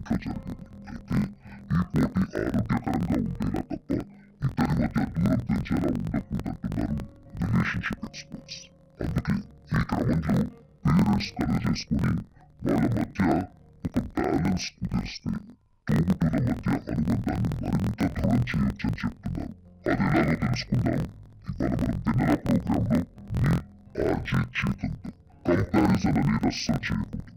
ఇంట్లో జరిగేది. అయితే ఈ పోటీ ఆరోగ్యకరంగా ఉండేలా తప్ప ఇద్దరి మధ్య దూరం పెంచేలా ఉండకూడదంటున్నారు రిలేషన్షిప్ ఎక్స్పర్ట్స్. అందుకే ఈ క్రమంలో పేరెంట్స్ కలర్ చేసుకుని వాళ్ళ మధ్య ఒక బ్యాలెన్స్ కుదిరిస్తే తోబుట్టుల మధ్య అనుబంధాన్ని మరింత దృఢం చేయొచ్చని చెప్తున్నారు. అదెలాగో తెలుసుకుందాం ఇవాళ మనం వెన్నెల ప్రోగ్రాంలో మీ ఆర్జే చేతంతో. కంపారిజన్ అనేది అస్సలు చేయకూడదు.